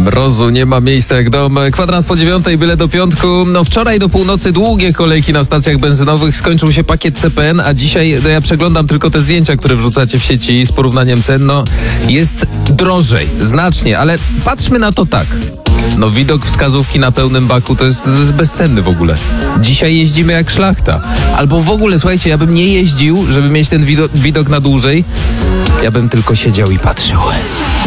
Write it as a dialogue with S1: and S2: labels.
S1: Mrozu nie ma miejsca jak dom. Kwadrans po 9:00, byle do piątku. No wczoraj do północy długie kolejki na stacjach benzynowych. Skończył się pakiet CPN, a dzisiaj ja przeglądam tylko te zdjęcia, które wrzucacie w sieci z porównaniem cen. No jest drożej, znacznie, ale patrzmy na to tak. No widok wskazówki na pełnym baku to jest bezcenny w ogóle. Dzisiaj jeździmy jak szlachta. Albo w ogóle, słuchajcie, ja bym nie jeździł, żeby mieć ten widok na dłużej. Ja bym tylko siedział i patrzył.